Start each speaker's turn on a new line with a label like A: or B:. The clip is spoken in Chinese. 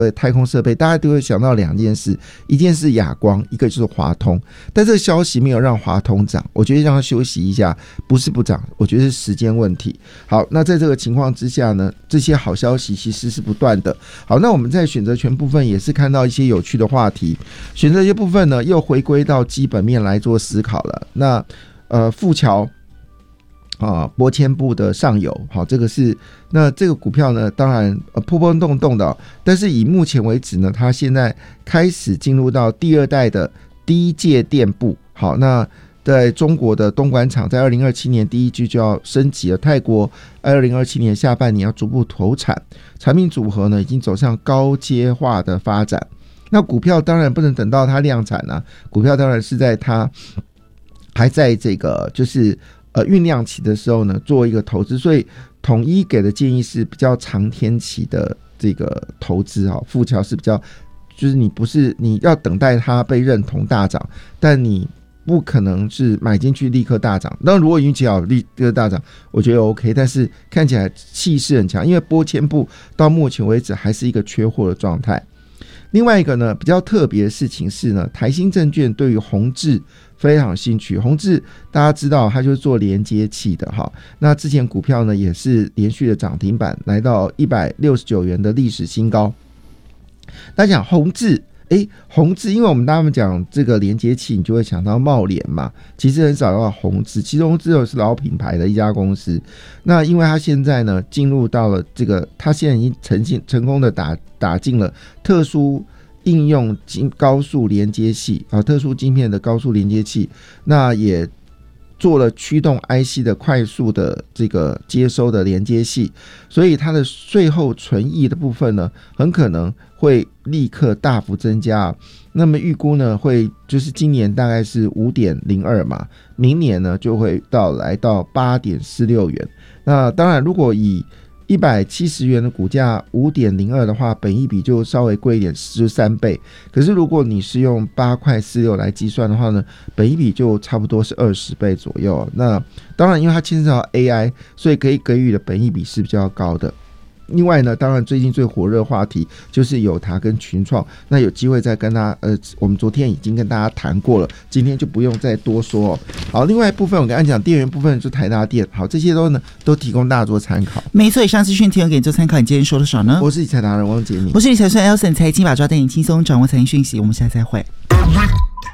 A: 太空设备，大家都会想到2件事，一件是亚光，一个就是华通。但这个消息没有让华通涨，我觉得让它休息一下，不是不涨，我觉得是时间问题。好，那在这个情况之下呢，这些好消息其实是不断的。好，那我们在选择权部分也是看到一些有趣的话题，选择权部分呢又回归到基本面来做思考了。那富桥波纤部的上游，好，这个是那这个股票呢，当然波波动动的，但是以目前为止呢，它现在开始进入到第2代的低阶电部。好，那在中国的东莞厂在2027年第1季就要升级了，泰国2027年下半年要逐步投产，产品组合呢已经走向高阶化的发展。那股票当然不能等到它量产啊，股票当然是在它还在这个就是酝酿期的时候呢，做一个投资，所以统一给的建议是比较长天期的这个投资啊。富桥是比较，就是你要等待它被认同大涨，但你不可能是买进去立刻大涨。那如果运气好立刻大涨，我觉得 OK， 但是看起来气势很强，因为波纤部到目前为止还是一个缺货的状态。另外一个呢，比较特别的事情是呢，台新证券对于宏致非常有兴趣。宏致大家知道，它就是做连接器的哈。那之前股票呢也是连续的涨停板，来到169元的历史新高。大家讲宏致，宏致，因为我们大家讲这个连接器，你就会想到茂联嘛，其实很少到宏致。其实宏致是老品牌的一家公司。那因为它现在呢进入到了这个，它现在已经成功的打进了特殊应用高速连接器啊，特殊晶片的高速连接器，那也做了驱动 IC 的快速的这个接收的连接器，所以它的税后纯益的部分呢，很可能会立刻大幅增加。那么预估呢，会就是今年大概是 5.02 嘛，明年呢就会来到 8.46 元。那当然，如果以170元的股价 5.02 的话，本益比就稍微贵一点，是3倍。可是如果你是用8块46来计算的话呢，本益比就差不多是20倍左右。那当然因为它牵涉到 AI， 所以可以给予的本益比是比较高的。另外呢，当然最近最火热话题就是友达跟群创，那有机会再跟他我们昨天已经跟大家谈过了，今天就不用再多说哦。好，另外一部分我刚才讲电源部分就是台达电，好，这些都提供大家做参考。
B: 没错，以上资讯提供给你做参考。你今天说多少呢？
A: 我是理财达人汪杰明，
B: 我是理财专 Elson， 财经把抓带你轻松掌握财经讯息。我们下次再会。